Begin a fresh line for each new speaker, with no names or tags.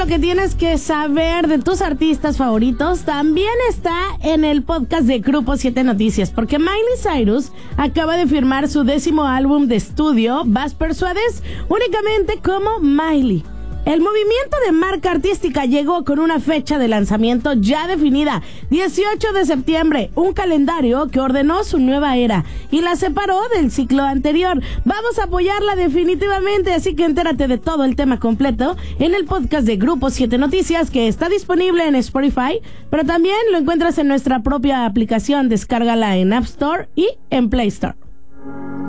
que tienes que saber de tus artistas favoritos también está en el podcast de Grupo 7 Noticias, porque Miley Cyrus acaba de firmar su 10º álbum de estudio, Vas Persuades, únicamente como Miley. El movimiento de marca artística llegó con una fecha de lanzamiento ya definida, 18 de septiembre, un calendario que ordenó su nueva era y la separó del ciclo anterior. Vamos a apoyarla definitivamente, así que entérate de todo el tema completo en el podcast de Grupo 7 Noticias, que está disponible en Spotify, pero también lo encuentras en nuestra propia aplicación. Descárgala en App Store y en Play Store.